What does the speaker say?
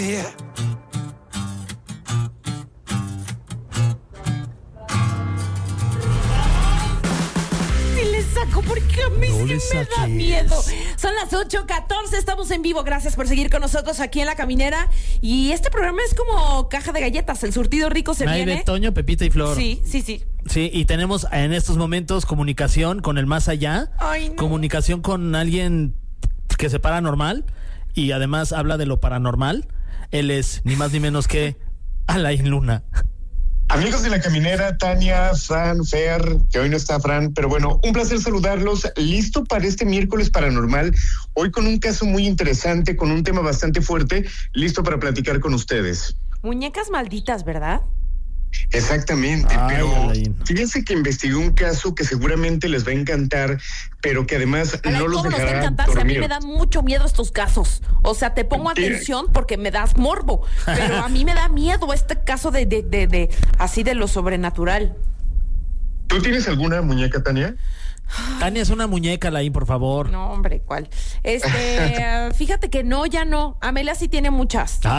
Porque a mí sí me da miedo. Son las 8:14, estamos en vivo. Gracias por seguir con nosotros aquí en La Caminera. Y este programa es como caja de galletas. El surtido rico se viene. Naive, Toño, Pepita y Flor. Sí. Sí, y tenemos en estos momentos comunicación con el más allá. Ay, no. Comunicación con alguien que se paranormal y además habla de lo paranormal. Él es ni más ni menos que Alain Luna. Amigos de La Caminera, Tania, Fran, Fer, que hoy no está Fran, pero bueno, un placer saludarlos. Listo para este miércoles paranormal, hoy con un caso muy interesante, con un tema bastante fuerte, listo para platicar con ustedes. Muñecas malditas, ¿verdad? Exactamente, Ay, pero Alain, fíjense que investigué un caso que seguramente les va a encantar, pero que además Alain, no los ¿cómo nos va a dejará encantar? Si a mí dormir. me dan mucho miedo estos casos. O sea, te pongo atención porque me das morbo. Pero a mí me da miedo este caso de así de lo sobrenatural. ¿Tú tienes alguna muñeca, Tania? Tania es una muñeca, Alain, por favor. No, hombre, ¿cuál? Fíjate que no, ya no. Amelia sí tiene muchas.